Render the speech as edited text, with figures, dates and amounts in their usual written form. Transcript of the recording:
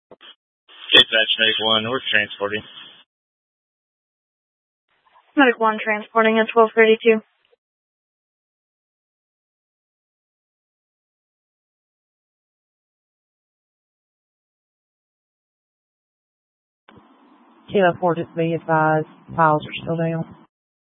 Dispatch Medic 1, we're transporting. Medic 1 transporting at 1232. Kilo 4, just be advised, files are still down.